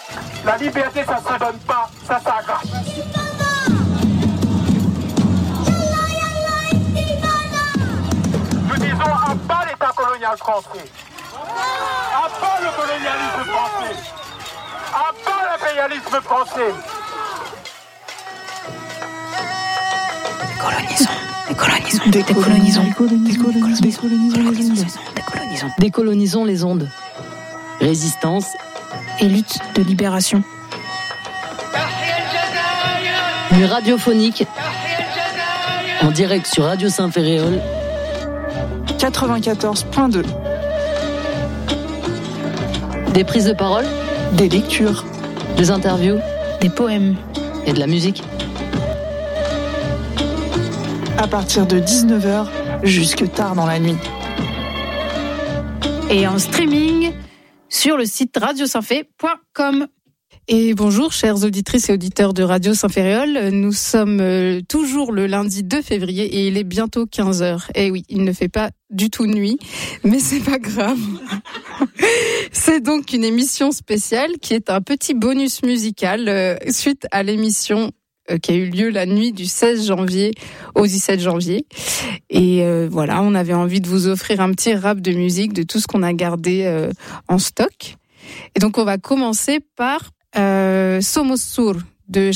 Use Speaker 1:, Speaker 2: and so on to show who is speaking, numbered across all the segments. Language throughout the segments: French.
Speaker 1: La liberté, ça se donne pas, ça s'aggrave. Nous disons à bas l'État colonial français, à bas le colonialisme français, à bas l'impérialisme français.
Speaker 2: Décolonisons les ondes. Résistance
Speaker 3: et lutte de libération.
Speaker 2: Nuit radiophonique en direct sur Radio Saint-Ferréol
Speaker 3: 94.2.
Speaker 2: Des prises de parole,
Speaker 3: des lectures,
Speaker 2: des interviews,
Speaker 3: des poèmes
Speaker 2: et de la musique.
Speaker 3: À partir de 19h jusque tard dans la nuit.
Speaker 4: Et en streaming sur le site radiosaintfé.com. Et bonjour chères auditrices et auditeurs de Radio Saint-Ferréol, nous sommes toujours le lundi 2 février et il est bientôt 15h. Et oui, il ne fait pas du tout nuit, mais c'est pas grave. C'est donc une émission spéciale qui est un petit bonus musical suite à l'émission qui a eu lieu la nuit du 16 janvier au 17 janvier. Et voilà, on avait envie de vous offrir un petit rap de musique de tout ce qu'on a gardé en stock. Et donc on va commencer par Somos Sur de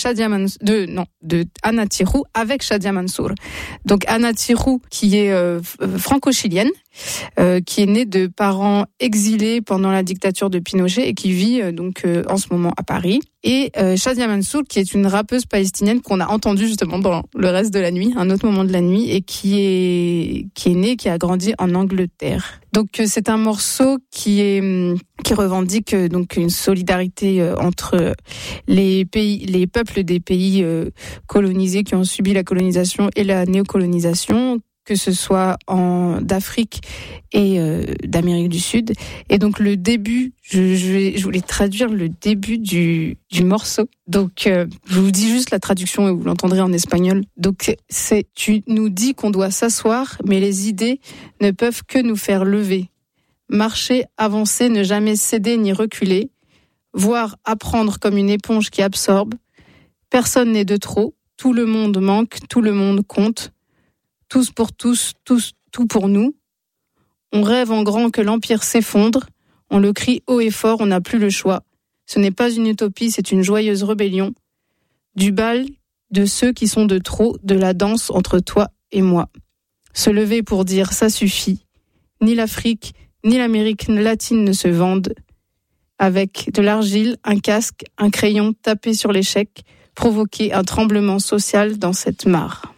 Speaker 4: Ana Tijoux avec Shadia Mansour. Donc Ana Tijoux qui est franco-chilienne, qui est née de parents exilés pendant la dictature de Pinochet et qui vit en ce moment à Paris. Et Shadia Mansour qui est une rappeuse palestinienne qu'on a entendue justement dans le reste de la nuit, un autre moment de la nuit, et qui est née, qui a grandi en Angleterre. Donc c'est un morceau qui revendique donc une solidarité entre les peuples des pays colonisés qui ont subi la colonisation et la néocolonisation, que ce soit d'Afrique et d'Amérique du Sud. Et donc le début, je voulais traduire le début du morceau. Donc je vous dis juste la traduction et vous l'entendrez en espagnol. Donc c'est: tu nous dis qu'on doit s'asseoir, mais les idées ne peuvent que nous faire lever. Marcher, avancer, ne jamais céder ni reculer. Voir, apprendre comme une éponge qui absorbe. Personne n'est de trop. Tout le monde manque, tout le monde compte. Tous pour tous, tout pour nous. On rêve en grand que l'Empire s'effondre. On le crie haut et fort, on n'a plus le choix. Ce n'est pas une utopie, c'est une joyeuse rébellion. Du bal de ceux qui sont de trop, de la danse entre toi et moi. Se lever pour dire ça suffit. Ni l'Afrique, ni l'Amérique latine ne se vendent. Avec de l'argile, un casque, un crayon, taper sur l'échec, provoquer un tremblement social dans cette mare.